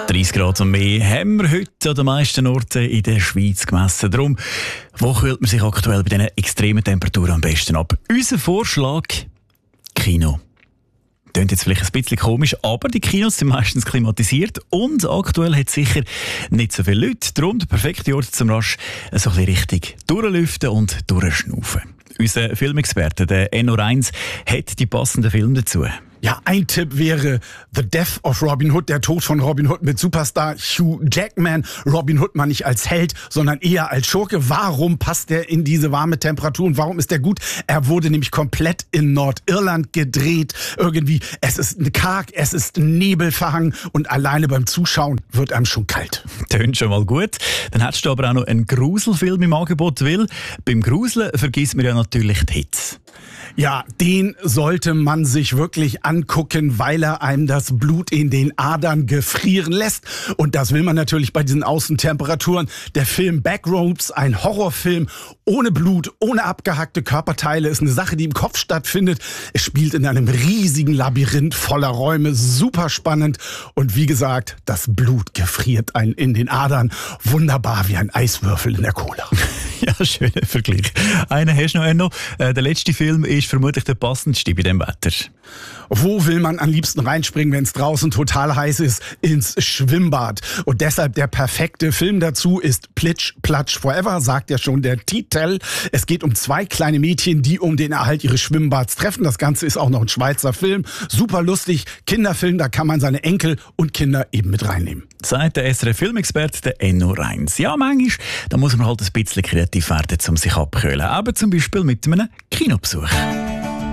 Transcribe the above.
30 Grad und mehr haben wir heute an den meisten Orten in der Schweiz gemessen. Darum, wo kühlt man sich aktuell bei diesen extremen Temperaturen am besten ab? Unser Vorschlag: Kino. Klingt jetzt vielleicht ein bisschen komisch, aber die Kinos sind meistens klimatisiert und aktuell hat es sicher nicht so viele Leute. Darum der perfekte Ort zum rasch so ein bisschen richtig durchlüften und durchschnaufen. Unser Filmexperte, der Enno Reins, hat die passenden Filme dazu. Ja, ein Tipp wäre The Death of Robin Hood, der Tod von Robin Hood mit Superstar Hugh Jackman. Robin Hood mal nicht als Held, sondern eher als Schurke. Warum passt er in diese warme Temperatur und warum ist er gut? Er wurde nämlich komplett in Nordirland gedreht. Irgendwie, es ist karg, es ist nebelverhangen und alleine beim Zuschauen wird einem schon kalt. Tönt schon mal gut. Dann hättest du aber auch noch einen Gruselfilm im Angebot, weil beim Gruseln vergisst man ja natürlich die Hitze. Ja, den sollte man sich wirklich angucken, weil er einem das Blut in den Adern gefrieren lässt. Und das will man natürlich bei diesen Außentemperaturen. Der Film Backroads, ein Horrorfilm ohne Blut, ohne abgehackte Körperteile, ist eine Sache, die im Kopf stattfindet. Es spielt in einem riesigen Labyrinth voller Räume, super spannend. Und wie gesagt, das Blut gefriert einen in den Adern. Wunderbar wie ein Eiswürfel in der Cola. Ja, schöner Vergleich. Einen hast du noch, Enno. Der letzte Film ist vermutlich der passendste bei diesem Wetter. Wo will man am liebsten reinspringen, wenn es draußen total heiß ist? Ins Schwimmbad. Und deshalb der perfekte Film dazu ist Plitsch, Platsch, Forever, sagt ja schon der Titel. Es geht um zwei kleine Mädchen, die um den Erhalt ihres Schwimmbads treffen. Das Ganze ist auch noch ein Schweizer Film. Super lustig. Kinderfilm, da kann man seine Enkel und Kinder eben mit reinnehmen. Sagt der SRF-Filmexperte, der Enno Reins. Ja, manchmal, da muss man halt ein bisschen kreativ werden, um sich abzukühlen. Aber zum Beispiel mit einem Kinobesuch.